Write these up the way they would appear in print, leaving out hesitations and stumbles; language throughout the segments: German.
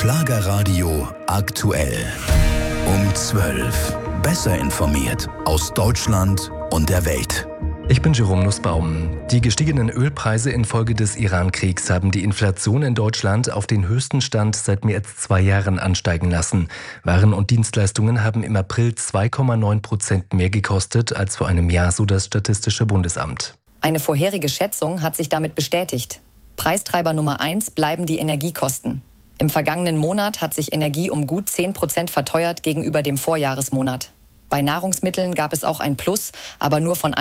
Schlagerradio aktuell. Um 12. Besser informiert aus Deutschland und der Welt. Ich bin Jerome Nussbaum. Die gestiegenen Ölpreise infolge des Iran-Kriegs haben die Inflation in Deutschland auf den höchsten Stand seit mehr als 2 Jahren ansteigen lassen. Waren und Dienstleistungen haben im April 2,9% mehr gekostet als vor einem Jahr, so das Statistische Bundesamt. Eine vorherige Schätzung hat sich damit bestätigt. Preistreiber Nummer 1 bleiben die Energiekosten. Im vergangenen Monat hat sich Energie um gut 10% verteuert gegenüber dem Vorjahresmonat. Bei Nahrungsmitteln gab es auch ein Plus, aber nur von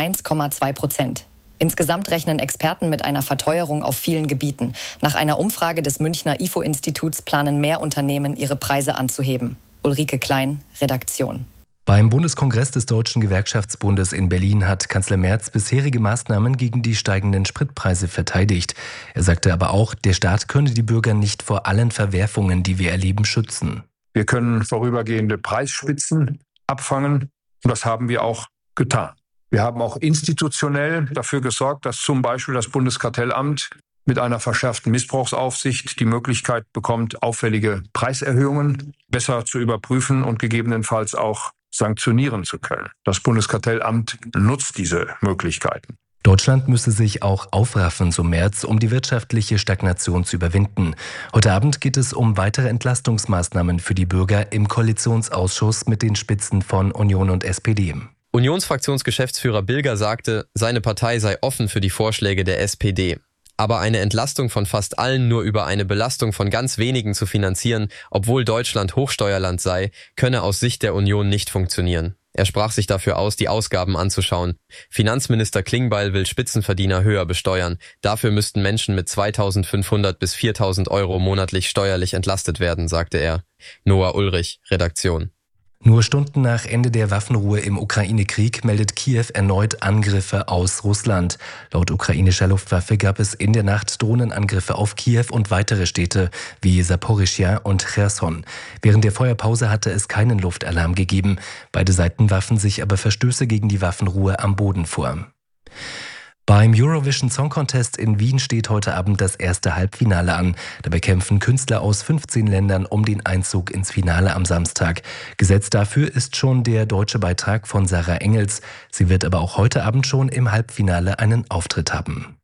1,2%. Insgesamt rechnen Experten mit einer Verteuerung auf vielen Gebieten. Nach einer Umfrage des Münchner IFO-Instituts planen mehr Unternehmen, ihre Preise anzuheben. Ulrike Klein, Redaktion. Beim Bundeskongress des Deutschen Gewerkschaftsbundes in Berlin hat Kanzler Merz bisherige Maßnahmen gegen die steigenden Spritpreise verteidigt. Er sagte aber auch, der Staat könne die Bürger nicht vor allen Verwerfungen, die wir erleben, schützen. Wir können vorübergehende Preisspitzen abfangen und das haben wir auch getan. Wir haben auch institutionell dafür gesorgt, dass zum Beispiel das Bundeskartellamt mit einer verschärften Missbrauchsaufsicht die Möglichkeit bekommt, auffällige Preiserhöhungen besser zu überprüfen und gegebenenfalls auch sanktionieren zu können. Das Bundeskartellamt nutzt diese Möglichkeiten. Deutschland müsse sich auch aufraffen, so Merz, um die wirtschaftliche Stagnation zu überwinden. Heute Abend geht es um weitere Entlastungsmaßnahmen für die Bürger im Koalitionsausschuss mit den Spitzen von Union und SPD. Unionsfraktionsgeschäftsführer Bilger sagte, seine Partei sei offen für die Vorschläge der SPD. Aber eine Entlastung von fast allen nur über eine Belastung von ganz wenigen zu finanzieren, obwohl Deutschland Hochsteuerland sei, könne aus Sicht der Union nicht funktionieren. Er sprach sich dafür aus, die Ausgaben anzuschauen. Finanzminister Klingbeil will Spitzenverdiener höher besteuern. Dafür müssten Menschen mit 2.500 bis 4.000 Euro monatlich steuerlich entlastet werden, sagte er. Noah Ulrich, Redaktion. Nur Stunden nach Ende der Waffenruhe im Ukraine-Krieg meldet Kiew erneut Angriffe aus Russland. Laut ukrainischer Luftwaffe gab es in der Nacht Drohnenangriffe auf Kiew und weitere Städte wie Saporischschja und Cherson. Während der Feuerpause hatte es keinen Luftalarm gegeben. Beide Seiten warfen sich aber Verstöße gegen die Waffenruhe am Boden vor. Beim Eurovision Song Contest in Wien steht heute Abend das erste Halbfinale an. Dabei kämpfen Künstler aus 15 Ländern um den Einzug ins Finale am Samstag. Gesetzt dafür ist schon der deutsche Beitrag von Sarah Engels. Sie wird aber auch heute Abend schon im Halbfinale einen Auftritt haben.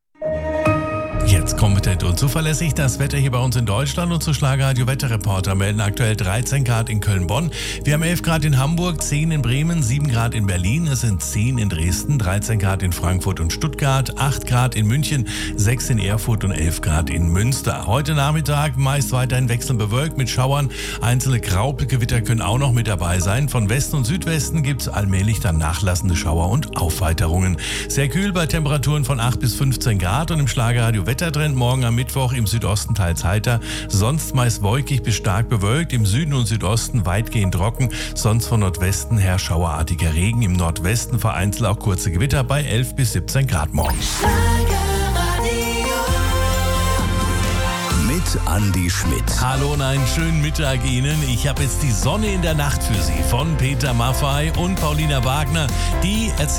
Jetzt kompetent und zuverlässig das Wetter hier bei uns in Deutschland und zu Schlagerradio Wetterreporter melden aktuell 13 Grad in Köln-Bonn. Wir haben 11 Grad in Hamburg, 10 in Bremen, 7 Grad in Berlin, es sind 10 in Dresden, 13 Grad in Frankfurt und Stuttgart, 8 Grad in München, 6 in Erfurt und 11 Grad in Münster. Heute Nachmittag meist weiterhin wechselnd bewölkt mit Schauern. Einzelne Graupelgewitter können auch noch mit dabei sein. Von Westen und Südwesten gibt es allmählich dann nachlassende Schauer und Aufweiterungen. Sehr kühl bei Temperaturen von 8 bis 15 Grad und im Schlagerradio Wettertrend morgen am Mittwoch im Südosten teils heiter, sonst meist wolkig bis stark bewölkt, im Süden und Südosten weitgehend trocken, sonst von Nordwesten her schauerartiger Regen, im Nordwesten vereinzelt auch kurze Gewitter bei 11 bis 17 Grad morgen. Mit Andi Schmidt. Hallo und einen schönen Mittag Ihnen. Ich habe jetzt die Sonne in der Nacht für Sie von Peter Maffay und Paulina Wagner. Die erzählen